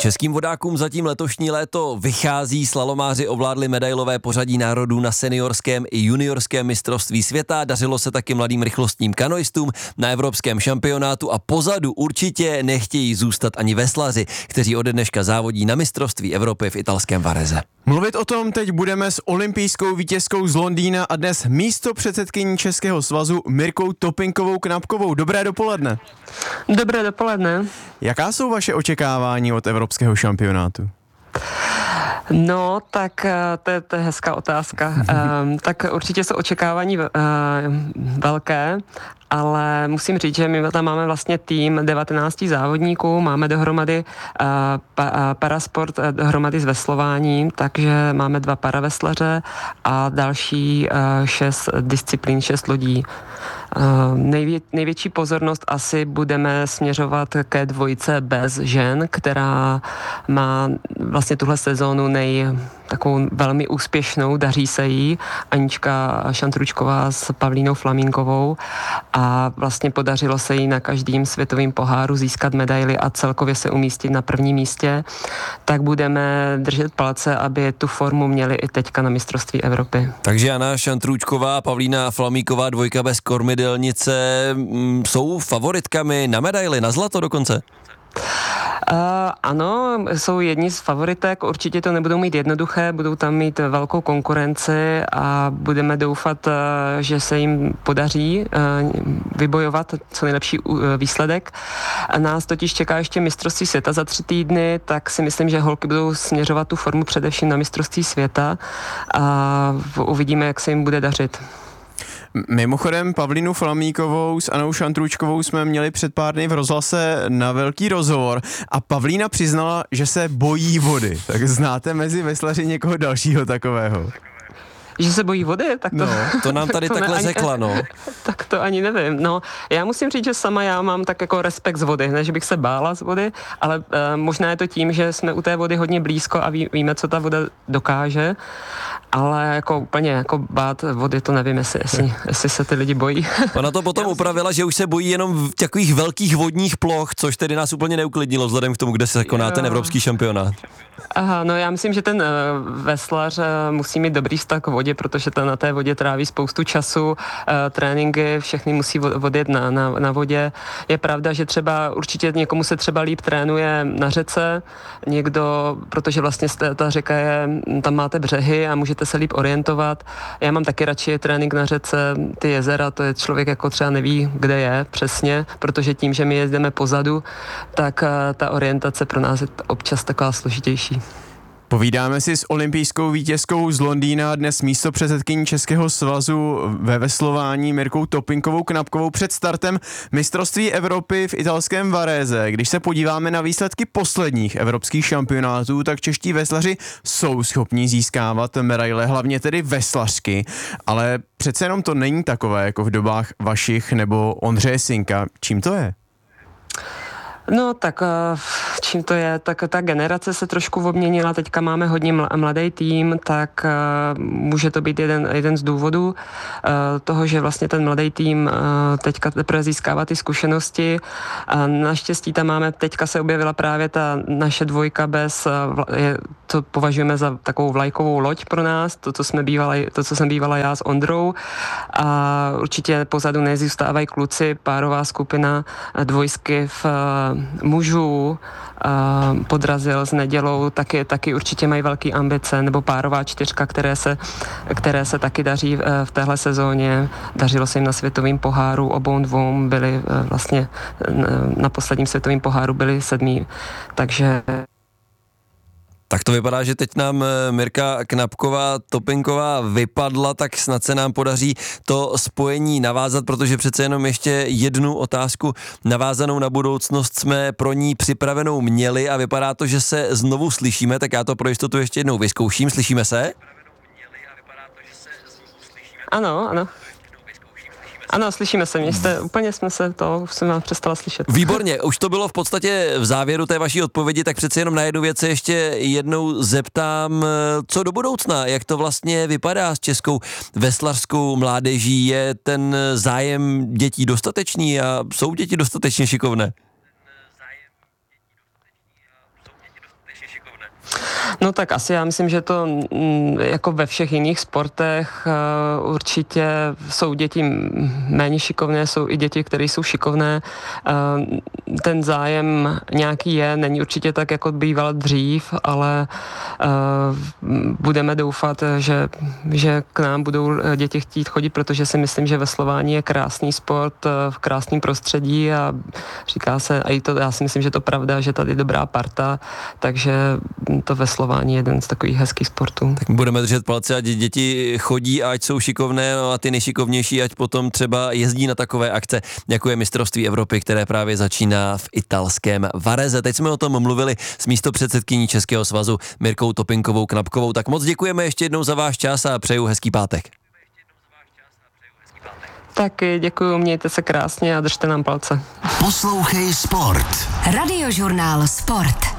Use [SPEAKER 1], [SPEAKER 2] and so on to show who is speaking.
[SPEAKER 1] Českým vodákům zatím letošní léto vychází, slalomáři ovládli medailové pořadí národů na seniorském i juniorském mistrovství světa, dařilo se taky mladým rychlostním kanoistům na evropském šampionátu a pozadu určitě nechtějí zůstat ani veslaři, kteří ode dneška závodí na mistrovství Evropy v italském Varese.
[SPEAKER 2] Mluvit o tom teď budeme s olympijskou vítězkou z Londýna a dnes místopředsedkyní Českého svazu Mirkou Topinkovou-Knapkovou. Dobré dopoledne.
[SPEAKER 3] Dobré dopoledne.
[SPEAKER 2] Jaká jsou vaše očekávání od evropského šampionátu?
[SPEAKER 3] No, tak to je hezká otázka. Tak určitě jsou očekávání velké, ale musím říct, že my tam máme vlastně tým 19 závodníků, máme dohromady parasport dohromady s veslováním, takže máme 2 paraveslaře a další 6 disciplín, 6 lodí. Největší pozornost asi budeme směřovat ke dvojice bez žen, která má vlastně tuhle sezónu takovou velmi úspěšnou, daří se jí, Anička Šantručková s Pavlínou Flamínkovou a vlastně podařilo se jí na každém světovém poháru získat medaily a celkově se umístit na prvním místě, tak budeme držet palce, aby tu formu měli i teďka na mistrovství Evropy.
[SPEAKER 1] Takže Jana Šantručková, Pavlína Flamínková, dvojka bez kormidelnice jsou favoritkami na medaily, na zlato dokonce?
[SPEAKER 3] Ano, jsou jedni z favoritek, určitě to nebudou mít jednoduché, budou tam mít velkou konkurenci a budeme doufat, že se jim podaří vybojovat co nejlepší výsledek. Nás totiž čeká ještě mistrovství světa za 3 týdny, tak si myslím, že holky budou směřovat tu formu především na mistrovství světa a uvidíme, jak se jim bude dařit.
[SPEAKER 2] Mimochodem Pavlínu Flamíkovou s Anou Šantručkovou jsme měli před pár dny v rozhlase na velký rozhovor a Pavlína přiznala, že se bojí vody. Tak znáte mezi veslaři někoho dalšího takového?
[SPEAKER 3] Že se bojí vody? Tak
[SPEAKER 1] to nám tady takhle řekla, no.
[SPEAKER 3] Tak to ani nevím. No, já musím říct, že sama já mám tak jako respekt z vody, ne, že bych se bála z vody, ale možná je to tím, že jsme u té vody hodně blízko a víme, co ta voda dokáže, ale jako úplně jako bát vody, to nevím, jestli se ty lidi bojí.
[SPEAKER 1] Ona to potom upravila, že už se bojí jenom v takových velkých vodních ploch, což tedy nás úplně neuklidnilo vzhledem k tomu, kde se koná ten evropský šampionát.
[SPEAKER 3] Aha, no já myslím, že ten veslař musí mít dobrý vztah k vodě, protože na té vodě tráví spoustu času, tréninky, všechny musí odjet na vodě. Je pravda, že třeba určitě někomu se třeba líp trénuje na řece, někdo, protože vlastně ta řeka tam máte břehy a můžete se líp orientovat. Já mám taky radši trénink na řece, ty jezera, to je člověk jako třeba neví, kde je přesně, protože tím, že my jezdíme pozadu, tak ta orientace pro nás je občas taková složitější.
[SPEAKER 2] Povídáme si s olympijskou vítězkou z Londýna, dnes místopředsedkyní Českého svazu ve veslování Mirkou Topinkovou-Knapkovou před startem mistrovství Evropy v italském Varese. Když se podíváme na výsledky posledních evropských šampionátů, tak čeští veslaři jsou schopní získávat medaile, hlavně tedy veslařky, ale přece jenom to není takové jako v dobách vašich nebo Ondřeje Sinka. Čím to je?
[SPEAKER 3] No tak čím to je, tak ta generace se trošku obměnila, teďka máme hodně mladý tým, tak může to být jeden z důvodů toho, že vlastně ten mladý tým teďka teprve získává ty zkušenosti. Naštěstí tam máme, teďka se objevila právě ta naše dvojka to považujeme za takovou vlajkovou loď pro nás, to, co jsem bývala já s Ondrou a určitě pozadu nezůstávají kluci, párová skupina dvojsky v mužů podrazil s Nedělou, taky určitě mají velký ambice, nebo párová 4, které se taky daří v téhle sezóně. Dařilo se jim na světovém poháru, obou dvou byli vlastně na posledním světovém poháru byli 7. Takže
[SPEAKER 1] tak to vypadá, že teď nám Mirka Knapková-Topinková vypadla, tak snad se nám podaří to spojení navázat, protože přece jenom ještě jednu otázku navázanou na budoucnost jsme pro ní připravenou měli a vypadá to, že se znovu slyšíme, tak já to pro jistotu ještě jednou vyzkouším. Slyšíme se?
[SPEAKER 3] Ano. Ano, slyšíme se, jsem vás přestala slyšet.
[SPEAKER 1] Výborně, už to bylo v podstatě v závěru té vaší odpovědi, tak přeci jenom na jednu věc se ještě jednou zeptám, co do budoucna, jak to vlastně vypadá s českou veslařskou mládeží, je ten zájem dětí dostatečný a jsou děti dostatečně šikovné?
[SPEAKER 3] No tak asi já myslím, že to jako ve všech jiných sportech určitě jsou děti méně šikovné, jsou i děti, které jsou šikovné. Ten zájem nějaký je, není určitě tak, jako býval dřív, ale budeme doufat, že k nám budou děti chtít chodit, protože si myslím, že veslování je krásný sport v krásném prostředí a říká se, a i to, já si myslím, že to pravda, že tady je dobrá parta, takže to veslování je jeden z takových hezkých sportů.
[SPEAKER 1] Tak budeme držet palce, ať děti chodí a ať jsou šikovné, no a ty nejšikovnější, ať potom třeba jezdí na takové akce, jako je mistrovství Evropy, které právě začíná v italském Varese. Teď jsme o tom mluvili s místopředsedkyní Českého svazu Mirkou Topinkovou-Knapkovou. Tak moc děkujeme ještě jednou za váš čas a přeju hezký pátek.
[SPEAKER 3] Taky děkuju, mějte se krásně a držte nám palce.
[SPEAKER 4] Poslouchej Sport.
[SPEAKER 5] Radiožurnál Sport.